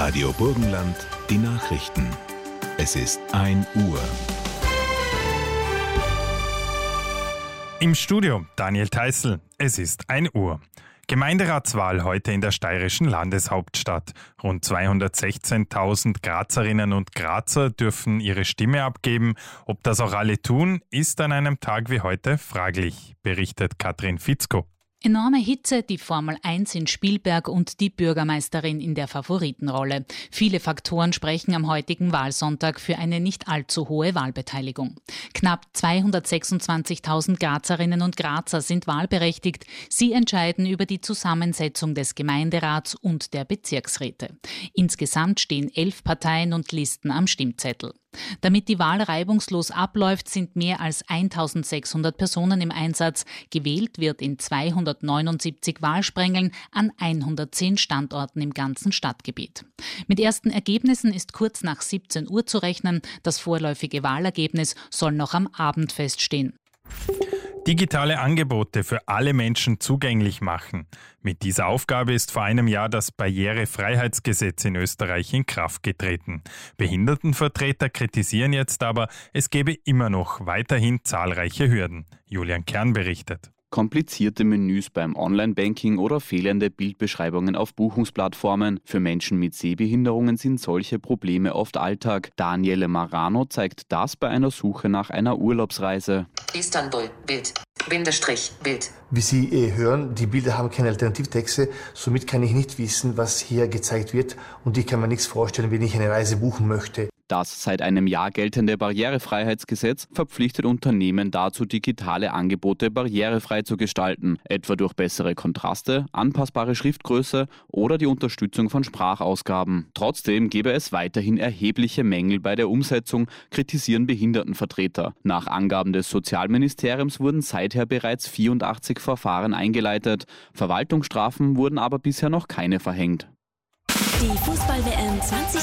Radio Burgenland, die Nachrichten. Es ist 1 Uhr. Im Studio Daniel Theißl. Es ist 1 Uhr. Gemeinderatswahl heute in der steirischen Landeshauptstadt. Rund 216.000 Grazerinnen und Grazer dürfen ihre Stimme abgeben. Ob das auch alle tun, ist an einem Tag wie heute fraglich, berichtet Katrin Fitzko. Enorme Hitze, die Formel 1 in Spielberg und die Bürgermeisterin in der Favoritenrolle. Viele Faktoren sprechen am heutigen Wahlsonntag für eine nicht allzu hohe Wahlbeteiligung. Knapp 226.000 Grazerinnen und Grazer sind wahlberechtigt. Sie entscheiden über die Zusammensetzung des Gemeinderats und der Bezirksräte. Insgesamt stehen 11 Parteien und Listen am Stimmzettel. Damit die Wahl reibungslos abläuft, sind mehr als 1.600 Personen im Einsatz. Gewählt wird in 279 Wahlsprengeln an 110 Standorten im ganzen Stadtgebiet. Mit ersten Ergebnissen ist kurz nach 17 Uhr zu rechnen. Das vorläufige Wahlergebnis soll noch am Abend feststehen. Digitale Angebote für alle Menschen zugänglich machen. Mit dieser Aufgabe ist vor einem Jahr das Barrierefreiheitsgesetz in Österreich in Kraft getreten. Behindertenvertreter kritisieren jetzt aber, es gebe immer noch weiterhin zahlreiche Hürden. Julian Kern berichtet. Komplizierte Menüs beim Online-Banking oder fehlende Bildbeschreibungen auf Buchungsplattformen. Für Menschen mit Sehbehinderungen sind solche Probleme oft Alltag. Daniele Marano zeigt das bei einer Suche nach einer Urlaubsreise. Istanbul, Bild, Bindestrich, Bild. Wie Sie hören, die Bilder haben keine Alternativtexte, somit kann ich nicht wissen, was hier gezeigt wird und ich kann mir nichts vorstellen, wenn ich eine Reise buchen möchte. Das seit einem Jahr geltende Barrierefreiheitsgesetz verpflichtet Unternehmen dazu, digitale Angebote barrierefrei zu gestalten, etwa durch bessere Kontraste, anpassbare Schriftgröße oder die Unterstützung von Sprachausgaben. Trotzdem gäbe es weiterhin erhebliche Mängel bei der Umsetzung, kritisieren Behindertenvertreter. Nach Angaben des Sozialministeriums wurden seither bereits 84 Verfahren eingeleitet. Verwaltungsstrafen wurden aber bisher noch keine verhängt. Die Fußball-WM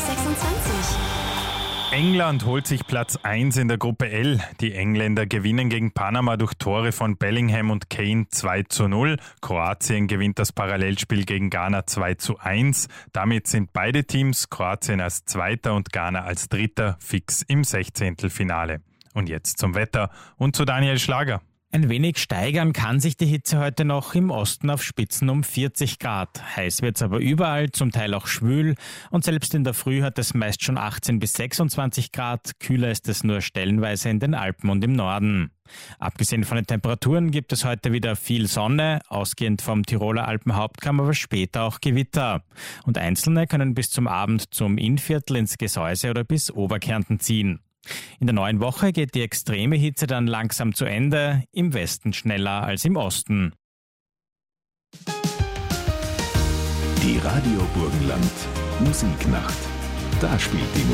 2026. England holt sich Platz 1 in der Gruppe L. Die Engländer gewinnen gegen Panama durch Tore von Bellingham und Kane 2:0. Kroatien gewinnt das Parallelspiel gegen Ghana 2:1. Damit sind beide Teams, Kroatien als Zweiter und Ghana als Dritter, fix im 16. Und jetzt zum Wetter und zu Daniel Schlager. Ein wenig steigern kann sich die Hitze heute noch im Osten auf Spitzen um 40 Grad. Heiß wird's aber überall, zum Teil auch schwül. Und selbst in der Früh hat es meist schon 18 bis 26 Grad. Kühler ist es nur stellenweise in den Alpen und im Norden. Abgesehen von den Temperaturen gibt es heute wieder viel Sonne. Ausgehend vom Tiroler Alpenhauptkamm aber später auch Gewitter. Und einzelne können bis zum Abend zum Innviertel, ins Gesäuse oder bis Oberkärnten ziehen. In der neuen Woche geht die extreme Hitze dann langsam zu Ende, im Westen schneller als im Osten. Die Radio Burgenland Musiknacht. Da spielt die